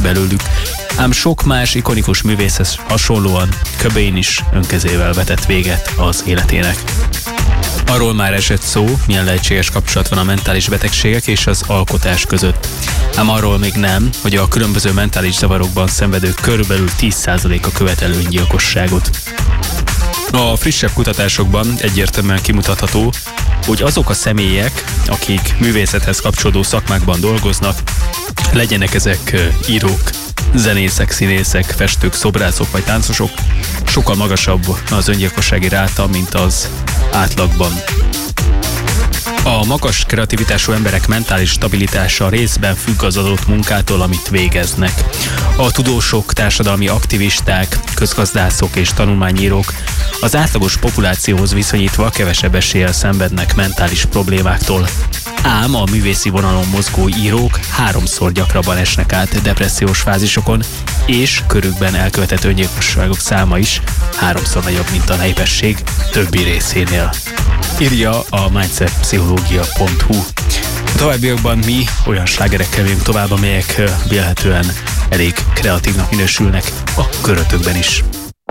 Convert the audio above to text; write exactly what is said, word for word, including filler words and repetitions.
belőlük, ám sok más ikonikus művészhez hasonlóan Cobain is önkezével vetett véget az életének. Arról már esett szó, milyen lehetséges kapcsolat van a mentális betegségek és az alkotás között. Ám arról még nem, hogy a különböző mentális zavarokban szenvedők körülbelül tíz százaléka követel öngyilkosságot. A frissebb kutatásokban egyértelműen kimutatható, hogy azok a személyek, akik művészethez kapcsolódó szakmákban dolgoznak, legyenek ezek írók, zenészek, színészek, festők, szobrászok vagy táncosok, sokkal magasabb az öngyilkossági ráta, mint az átlagban. A magas kreativitású emberek mentális stabilitása részben függ az adott munkától, amit végeznek. A tudósok, társadalmi aktivisták, közgazdászok és tanulmányírók az átlagos populációhoz viszonyítva kevesebb eséllyel szenvednek mentális problémáktól. Ám a művészi vonalon mozgó írók háromszor gyakrabban esnek át depressziós fázisokon, és körükben elkövetett öngyilkosságok száma is háromszor nagyobb, mint a népesség többi részénél. Írja a mindsetpszichológia pont hu. A továbbiakban mi olyan slágerekkel megyünk tovább, amelyek vélhetően elég kreatívnak minősülnek a körötökben is.